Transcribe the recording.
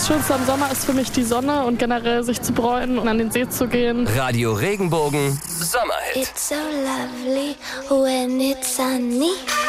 Das Schönste am Sommer ist für mich die Sonne und generell sich zu bräunen und an den See zu gehen. Radio Regenbogen Sommerhit. It's so lovely when it's sunny.